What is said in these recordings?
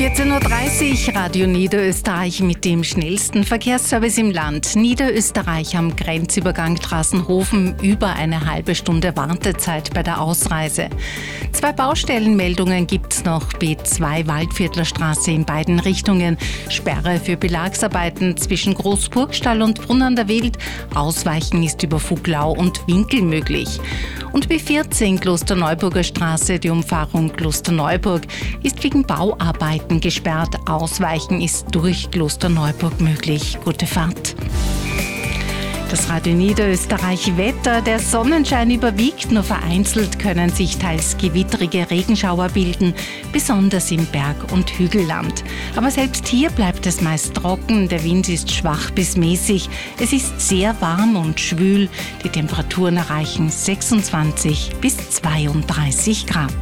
14.30 Uhr, Radio Niederösterreich mit dem schnellsten Verkehrsservice im Land. Niederösterreich am Grenzübergang Trassenhofen, über eine halbe Stunde Wartezeit bei der Ausreise. 2 Baustellenmeldungen gibt's noch. B2 Waldviertler Straße in beiden Richtungen. Sperre für Belagsarbeiten zwischen Großburgstall und Brunn an der Wild. Ausweichen ist über Fuglau und Winkel möglich. Und B14 Klosterneuburger Straße, die Umfahrung Klosterneuburg, ist wegen Bauarbeiten gesperrt. Ausweichen ist durch Klosterneuburg möglich. Gute Fahrt. Das Radio Niederösterreich Wetter. Der Sonnenschein überwiegt, nur vereinzelt können sich teils gewittrige Regenschauer bilden, besonders im Berg- und Hügelland. Aber selbst hier bleibt es meist trocken, der Wind ist schwach bis mäßig, es ist sehr warm und schwül, die Temperaturen erreichen 26 bis 32 Grad.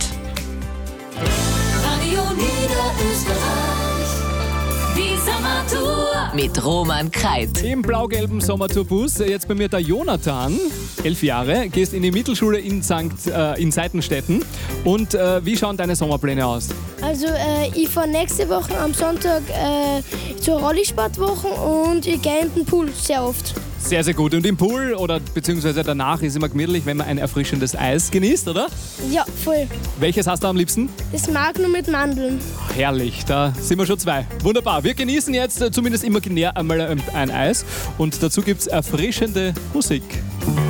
Radio Niederösterreich, die Sommertour. Mit Roman Kreit. Im blau-gelben Sommertourbus, jetzt bei mir der Jonathan, 11 Jahre, gehst in die Mittelschule in Seitenstetten. Und wie schauen deine Sommerpläne aus? Also ich fahre nächste Woche am Sonntag zur Rollisportwoche und ich gehe in den Pool sehr oft. Sehr, sehr gut. Und im Pool oder beziehungsweise danach ist immer gemütlich, wenn man ein erfrischendes Eis genießt, oder? Ja, voll. Welches hast du am liebsten? Das Magnum mit Mandeln. Herrlich, da sind wir schon 2. Wunderbar. Wir genießen jetzt zumindest imaginär einmal ein Eis und dazu gibt's erfrischende Musik.